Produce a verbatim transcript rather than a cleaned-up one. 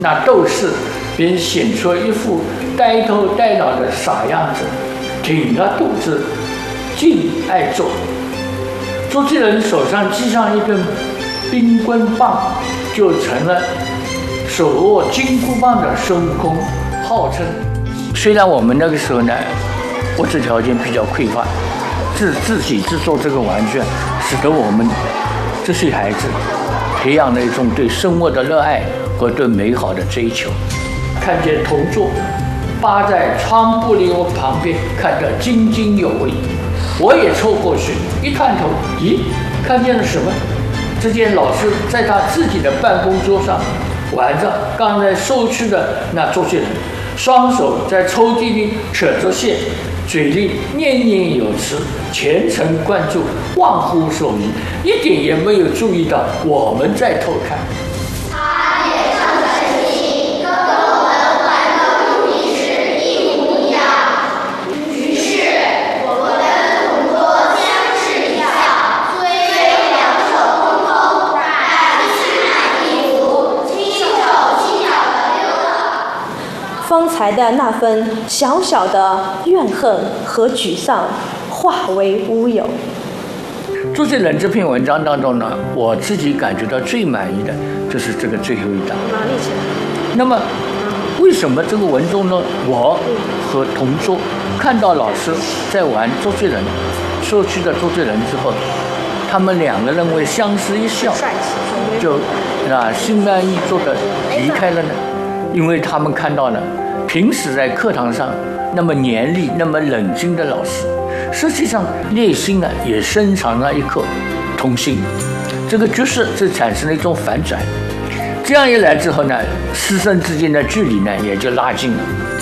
那窦氏便显出一副呆头呆脑的傻样子，挺着肚子，静爱坐。周继人手上系上一根冰棍棒，就成了手握金箍棒的孙悟空，号称。虽然我们那个时候呢，物质条件比较匮乏，自自己制作这个玩具，使得我们这些孩子培养了一种对生活的热爱和对美好的追求。看见同桌扒在窗玻璃我旁边，看得津津有味，我也凑过去一探头，咦，看见了什么？只见老师在他自己的办公桌上玩着刚才收去的那周杰伦，双手在抽屉里扯着线，嘴里念念有词，全神贯注，忘乎所以，一点也没有注意到我们在偷看。 他脸上的神情跟我们玩的如意是一模一样。于是我跟同桌相视一笑，虽两手空空，但心满意足，轻手轻脚地溜了。 方才的那份小小的怨恨和沮丧化为乌有。 周杰伦这篇文章当中呢，我自己感觉到最满意的就是这个最后一章。那么，为什么这个文中呢，我和同桌看到老师在玩周杰伦，说去的周杰伦之后，他们两个人会相视一笑，就啊心安意足的离开了呢？因为他们看到了平时在课堂上那么严厉、那么冷静的老师，实际上内心呢也深藏了一颗童心。这个角色就产生了一种反转。这样一来之后呢，师生之间的距离呢也就拉近了。